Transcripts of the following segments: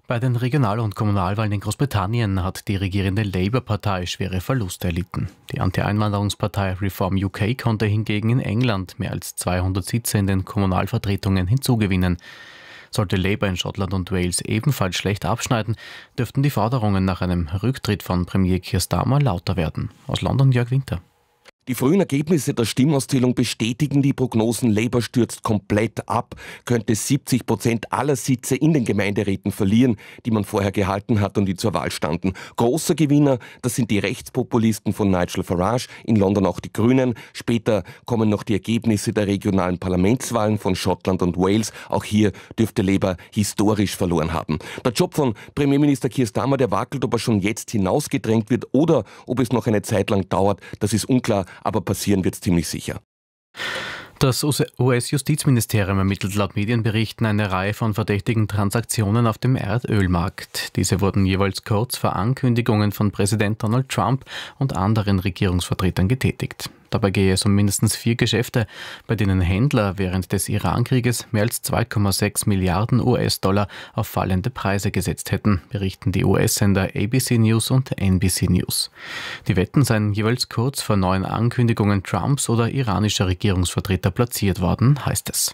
Bei den Regional- und Kommunalwahlen in Großbritannien hat die regierende Labour-Partei schwere Verluste erlitten. Die Anti-Einwanderungspartei Reform UK konnte hingegen in England mehr als 200 Sitze in den Kommunalvertretungen hinzugewinnen. Sollte Labour in Schottland und Wales ebenfalls schlecht abschneiden, dürften die Forderungen nach einem Rücktritt von Premier Keir Starmer lauter werden. Aus London Jörg Winter. Die frühen Ergebnisse der Stimmauszählung bestätigen die Prognosen. Labour stürzt komplett ab, könnte 70% aller Sitze in den Gemeinderäten verlieren, die man vorher gehalten hat und die zur Wahl standen. Großer Gewinner, das sind die Rechtspopulisten von Nigel Farage, in London auch die Grünen. Später kommen noch die Ergebnisse der regionalen Parlamentswahlen von Schottland und Wales. Auch hier dürfte Labour historisch verloren haben. Der Job von Premierminister Keir Starmer, der wackelt, ob er schon jetzt hinausgedrängt wird oder ob es noch eine Zeit lang dauert, das ist unklar. Aber passieren wird es ziemlich sicher. Das US-Justizministerium ermittelt laut Medienberichten eine Reihe von verdächtigen Transaktionen auf dem Erdölmarkt. Diese wurden jeweils kurz vor Ankündigungen von Präsident Donald Trump und anderen Regierungsvertretern getätigt. Dabei gehe es um mindestens 4 Geschäfte, bei denen Händler während des Iran-Krieges mehr als 2,6 Milliarden US-Dollar auf fallende Preise gesetzt hätten, berichten die US-Sender ABC News und NBC News. Die Wetten seien jeweils kurz vor neuen Ankündigungen Trumps oder iranischer Regierungsvertreter platziert worden, heißt es.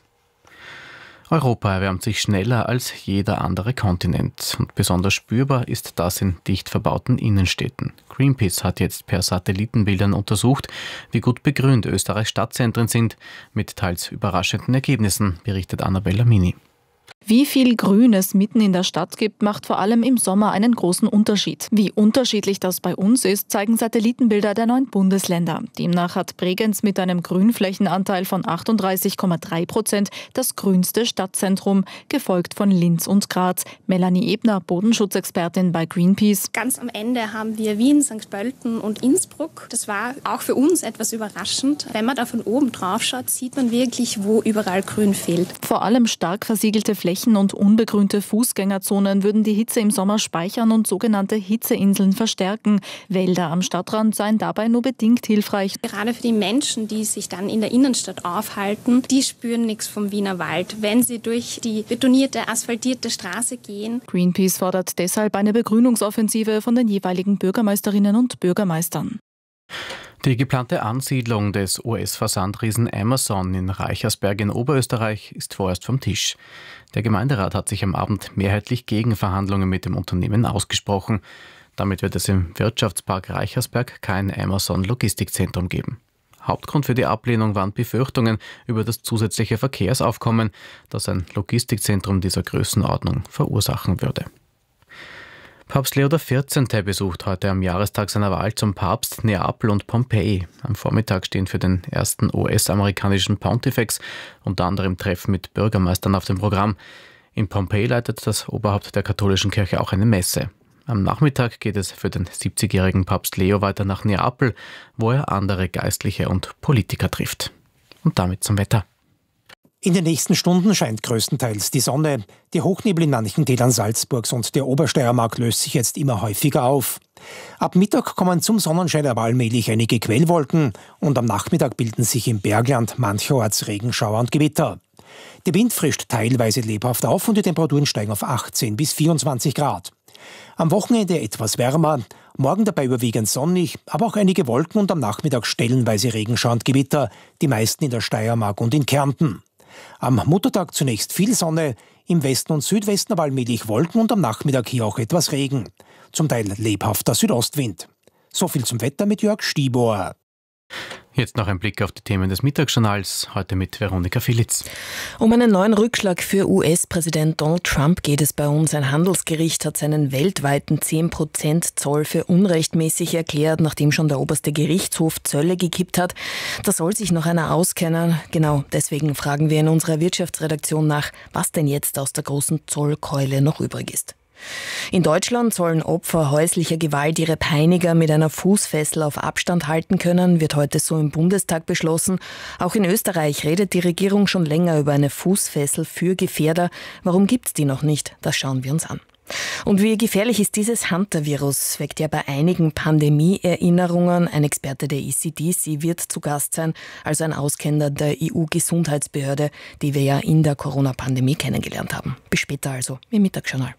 Europa erwärmt sich schneller als jeder andere Kontinent und besonders spürbar ist das in dicht verbauten Innenstädten. Greenpeace hat jetzt per Satellitenbildern untersucht, wie gut begrünt Österreichs Stadtzentren sind, mit teils überraschenden Ergebnissen, berichtet Annabella Mini. Wie viel Grün es mitten in der Stadt gibt, macht vor allem im Sommer einen großen Unterschied. Wie unterschiedlich das bei uns ist, zeigen Satellitenbilder der 9 Bundesländer. Demnach hat Bregenz mit einem Grünflächenanteil von 38,3% das grünste Stadtzentrum, gefolgt von Linz und Graz. Melanie Ebner, Bodenschutzexpertin bei Greenpeace. Ganz am Ende haben wir Wien, St. Pölten und Innsbruck. Das war auch für uns etwas überraschend. Wenn man da von oben drauf schaut, sieht man wirklich, wo überall Grün fehlt. Vor allem stark versiegelte Flächen und unbegrünte Fußgängerzonen würden die Hitze im Sommer speichern und sogenannte Hitzeinseln verstärken. Wälder am Stadtrand seien dabei nur bedingt hilfreich. Gerade für die Menschen, die sich dann in der Innenstadt aufhalten, die spüren nichts vom Wiener Wald, wenn sie durch die betonierte, asphaltierte Straße gehen. Greenpeace fordert deshalb eine Begrünungsoffensive von den jeweiligen Bürgermeisterinnen und Bürgermeistern. Die geplante Ansiedlung des US-Versandriesen Amazon in Reichersberg in Oberösterreich ist vorerst vom Tisch. Der Gemeinderat hat sich am Abend mehrheitlich gegen Verhandlungen mit dem Unternehmen ausgesprochen. Damit wird es im Wirtschaftspark Reichersberg kein Amazon-Logistikzentrum geben. Hauptgrund für die Ablehnung waren Befürchtungen über das zusätzliche Verkehrsaufkommen, das ein Logistikzentrum dieser Größenordnung verursachen würde. Papst Leo XIV. Besucht heute am Jahrestag seiner Wahl zum Papst Neapel und Pompeji. Am Vormittag stehen für den ersten US-amerikanischen Pontifex unter anderem Treffen mit Bürgermeistern auf dem Programm. In Pompeji leitet das Oberhaupt der katholischen Kirche auch eine Messe. Am Nachmittag geht es für den 70-jährigen Papst Leo weiter nach Neapel, wo er andere Geistliche und Politiker trifft. Und damit zum Wetter. In den nächsten Stunden scheint größtenteils die Sonne. Die Hochnebel in manchen Tälern Salzburgs und der Obersteiermark löst sich jetzt immer häufiger auf. Ab Mittag kommen zum Sonnenschein aber allmählich einige Quellwolken und am Nachmittag bilden sich im Bergland mancherorts Regenschauer und Gewitter. Der Wind frischt teilweise lebhaft auf und die Temperaturen steigen auf 18 bis 24 Grad. Am Wochenende etwas wärmer, morgen dabei überwiegend sonnig, aber auch einige Wolken und am Nachmittag stellenweise Regenschauer und Gewitter, die meisten in der Steiermark und in Kärnten. Am Muttertag zunächst viel Sonne, im Westen und Südwesten aber allmählich Wolken und am Nachmittag hier auch etwas Regen. Zum Teil lebhafter Südostwind. So viel zum Wetter mit Jörg Stieber. Jetzt noch ein Blick auf die Themen des Mittagsjournals, heute mit Veronika Filitz. Um einen neuen Rückschlag für US-Präsident Donald Trump geht es bei uns. Ein Handelsgericht hat seinen weltweiten 10% Zoll für unrechtmäßig erklärt, nachdem schon der oberste Gerichtshof Zölle gekippt hat. Da soll sich noch einer auskennen. Genau deswegen fragen wir in unserer Wirtschaftsredaktion nach, was denn jetzt aus der großen Zollkeule noch übrig ist. In Deutschland sollen Opfer häuslicher Gewalt ihre Peiniger mit einer Fußfessel auf Abstand halten können, wird heute so im Bundestag beschlossen. Auch in Österreich redet die Regierung schon länger über eine Fußfessel für Gefährder. Warum gibt's die noch nicht? Das schauen wir uns an. Und wie gefährlich ist dieses Hunter-Virus? Weckt ja bei einigen Pandemie-Erinnerungen. Ein Experte der ECDC wird zu Gast sein, also ein Auskenner der EU-Gesundheitsbehörde, die wir ja in der Corona-Pandemie kennengelernt haben. Bis später also im Mittagsjournal.